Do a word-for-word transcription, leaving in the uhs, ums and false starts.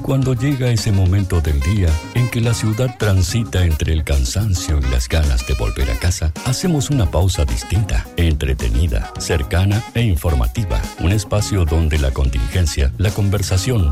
cuando llega ese momento del día en que la ciudad transita entre el cansancio y las ganas de volver a casa, hacemos una pausa distinta, entretenida, cercana e informativa. Un espacio donde la contingencia, la conversación